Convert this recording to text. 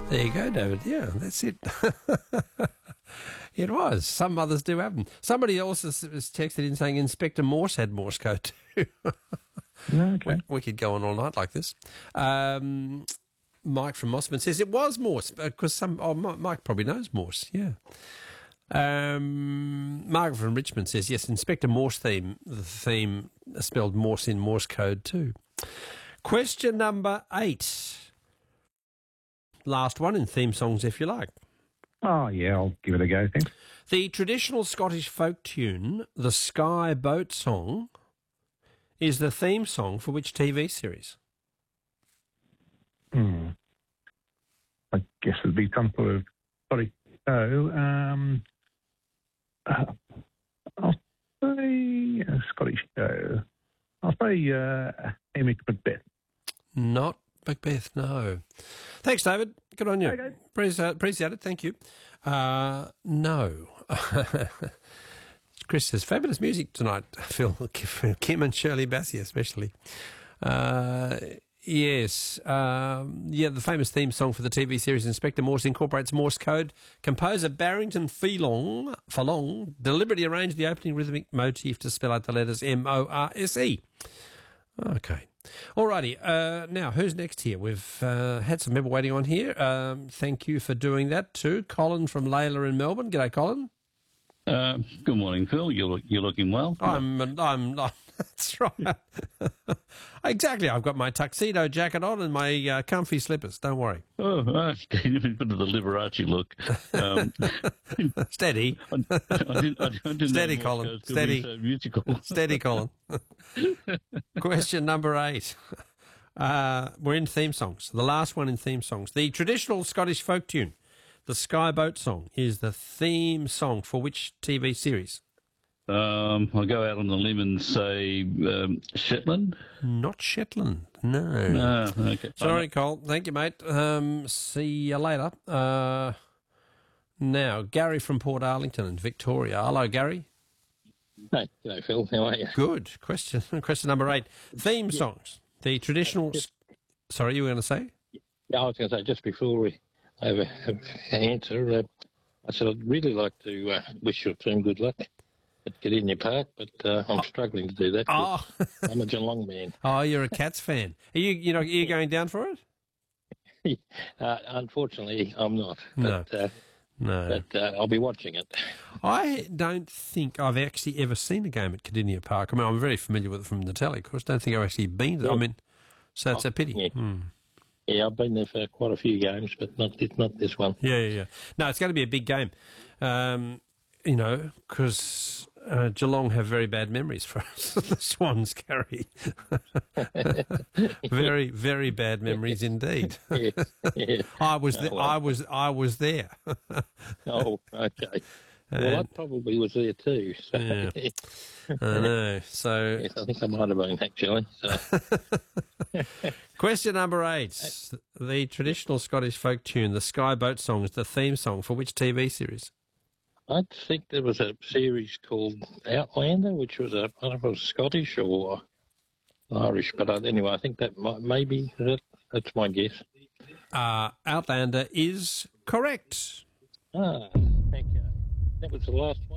There you go, David. Yeah, that's it. It was. Some others do have them. Somebody else has texted in saying Inspector Morse had Morse code too. Okay. We could go on all night like this. Mike from Mossman says it was Morse because Mike probably knows Morse. Yeah. Margaret from Richmond says yes. Inspector Morse the theme spelled Morse in Morse code too. Question number 8. Last one in theme songs, if you like. Oh, yeah, I'll give it a go, thanks. The traditional Scottish folk tune, the Sky Boat Song, is the theme song for which TV series? I guess it'd be some sort of Scottish show. I'll say a Scottish show. I'll say Hamish Macbeth. Not Macbeth, no. Thanks, David. Good on you. Okay. Appreciate it. Thank you. No. Chris says, fabulous music tonight, Phil. Kim and Shirley Bassey especially. Yes. The famous theme song for the TV series Inspector Morse incorporates Morse code. Composer Barrington Furlong deliberately arranged the opening rhythmic motif to spell out the letters M-O-R-S-E. Okay. Alrighty. Now, who's next here? We've had some people waiting on here. Thank you for doing that too. Colin from Layla in Melbourne. G'day, Colin. Good morning, Phil. You're looking well. I'm that's right. Exactly. I've got my tuxedo jacket on and my comfy slippers. Don't worry. Oh, bit of the Liberace look. Steady. I didn't Steady, know Colin. Morse code could Steady. be so musical. Steady, Colin. Question number 8. We're in theme songs. The last one in theme songs. The traditional Scottish folk tune, the Sky Boat Song, is the theme song for which TV series? I'll go out on the limb and say Shetland. Not Shetland, no. Okay. Sorry, Cole. Thank you, mate. See you later. Now, Gary from Port Arlington in Victoria. Hello, Gary. Hey, g'day, Phil. How are you? Good. Question number 8. Theme songs. The traditional... Sorry, you were going to say? Yeah, I was going to say, just before we have an answer, I said I'd really like to wish your team good luck at Cardinia Park, but I'm struggling to do that. Oh. I'm a Geelong man. Oh, you're a Cats fan. Are you going down for it? Unfortunately, I'm not. No. But I'll be watching it. I don't think I've actually ever seen a game at Cardinia Park. I mean, I'm very familiar with it from the telly, of course. Don't think I've actually been there. I mean, so it's a pity. Yeah. Yeah, I've been there for quite a few games, but not this one. Yeah. No, it's going to be a big game, because Geelong have very bad memories for us. The Swans, Gary. Very, very bad memories indeed. Yeah. I was there. Oh, okay. Well, I probably was there too. So. Yeah. I know. So yes, I think I might have been actually. So. Question number 8. The traditional Scottish folk tune, the Sky Boat Song, is the theme song for which TV series? I think there was a series called Outlander, which was I don't know if it was Scottish or Irish, but anyway, I think that maybe that's my guess. Outlander is correct. Okay. That was the last